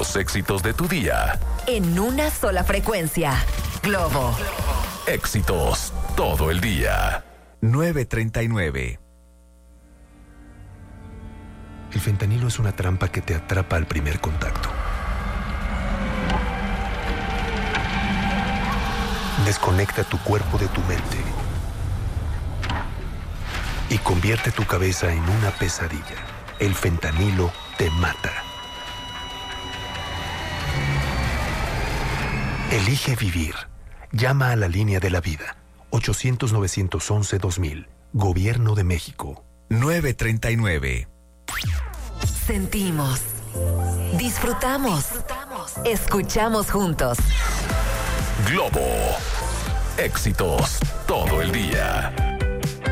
los éxitos de tu día. En una sola frecuencia. Globo. Éxitos todo el día. 9:39. El fentanilo es una trampa que te atrapa al primer contacto. Desconecta tu cuerpo de tu mente y convierte tu cabeza en una pesadilla. El fentanilo te mata. Elige vivir. Llama a la línea de la vida. 800-911-2000. Gobierno de México. 9:39. Sentimos. Disfrutamos. Escuchamos juntos. Globo. Éxitos todo el día.